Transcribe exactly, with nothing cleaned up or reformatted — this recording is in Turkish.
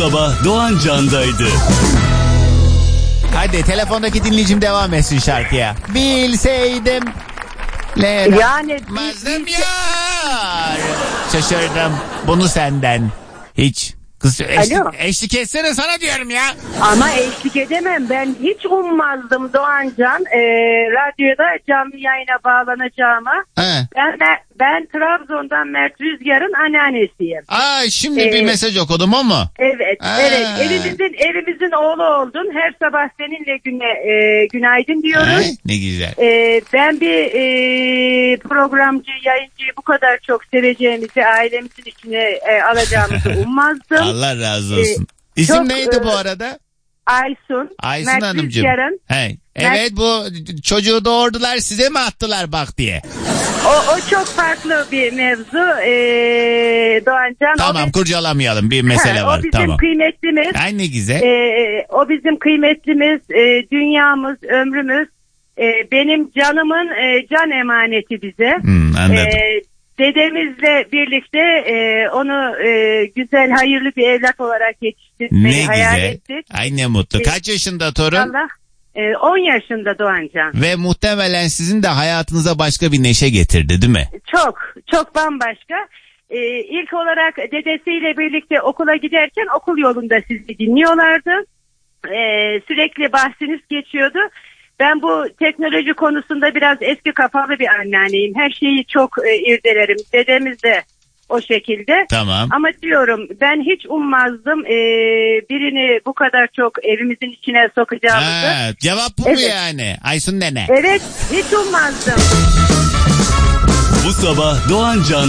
sabah Doğan Can'daydı. Hadi telefondaki dinleyicim devam etsin şarkıya. Bilseydim. Yani Mazlum yar. Şaşırdım bunu senden. Hiç. Kız eşlik, eşlik etsene sana diyorum ya. Ama eşlik edemem. Ben hiç ummazdım Doğancan. E, radyoda canlı yayına bağlanacağıma. He. Ben, ben ben Trabzon'dan Mert Rüzgar'ın anneannesiyim. Aa şimdi Ee, bir mesaj okudum o mu? Evet, Aa. evet. Evimizin evimizin oğlu oldun. Her sabah seninle güne e, günaydın diyoruz. He, ne güzel. E, ben bir e, programcı, yayıncıyı bu kadar çok seveceğimizi, ailemizin içine e, alacağımızı ummazdım. Allah razı olsun. Ee, İsim çok, neydi e, bu arada? Aysun. Aysun Mert Hanımcığım. Rüzgar'ın. He. Evet bu çocuğu doğurdular size mi attılar bak diye. O, o çok farklı bir mevzu ee, Doğancan. Tamam o kurcalamayalım bir mesele ha, var. O bizim tamam. kıymetlimiz. Ay ne güzel. Ee, o bizim kıymetlimiz, e, dünyamız, ömrümüz. E, benim canımın e, can emaneti bize. Hmm, anladım. E, dedemizle birlikte e, onu e, güzel, hayırlı bir evlat olarak yetiştirmeyi Ne hayal güzel. ettik. Ay ne mutlu. Kaç yaşında torun? Allah. E, on yaşında Doğancan. Ve muhtemelen sizin de hayatınıza başka bir neşe getirdi değil mi? Çok, çok bambaşka. Ee, ilk olarak dedesiyle birlikte okula giderken okul yolunda sizi dinliyorlardı. Ee, sürekli bahsiniz geçiyordu. Ben bu teknoloji konusunda biraz eski kafalı bir anneanneyim. Her şeyi çok e, irdelerim. Dedemiz de o şekilde. Tamam. Ama diyorum ben hiç ummazdım ee, birini bu kadar çok evimizin içine sokacağımızı. Ha, cevap bu Evet. mu yani? Aysun nene. Evet, hiç ummazdım. Bu sabah Doğan Can